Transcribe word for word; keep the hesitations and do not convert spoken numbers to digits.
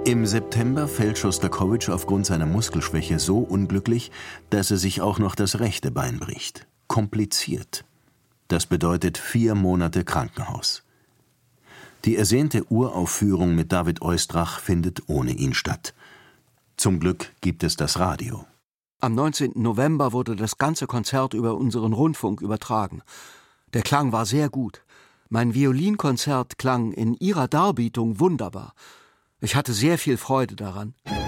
Im September fällt Schostakowitsch aufgrund seiner Muskelschwäche so unglücklich, dass er sich auch noch das rechte Bein bricht. Kompliziert. Das bedeutet vier Monate Krankenhaus. Die ersehnte Uraufführung mit David Oistrakh findet ohne ihn statt. Zum Glück gibt es das Radio. Am neunzehnten November wurde das ganze Konzert über unseren Rundfunk übertragen. Der Klang war sehr gut. Mein Violinkonzert klang in ihrer Darbietung wunderbar. Ich hatte sehr viel Freude daran.